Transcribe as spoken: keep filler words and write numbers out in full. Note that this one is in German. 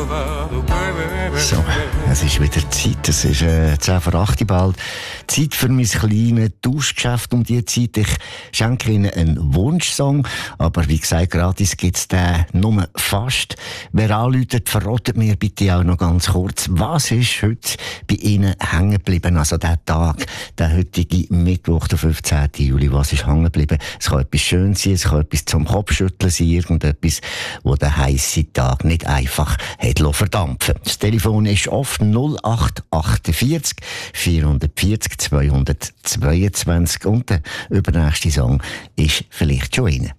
So, es ist wieder Zeit. Es ist äh, zehn vor acht bald. Zeit für mein kleines Tauschgeschäft um diese Zeit. Ich schenke Ihnen einen Wunschsong, aber wie gesagt, gratis gibt es den nur fast. Wer anruft, verratet mir bitte auch noch ganz kurz, was ist heute bei Ihnen hängen geblieben? Also der Tag, der heutige Mittwoch, der fünfzehnten Juli, was ist hängen geblieben? Es kann etwas Schönes sein, es kann etwas zum Kopfschütteln sein, irgendetwas, wo der heisse Tag nicht einfach hat verdampfen. Das Telefon ist oft null acht achtundvierzig vierhundertvierzig zweihundertzweiundzwanzig und der übernächste Song ist vielleicht schon rein.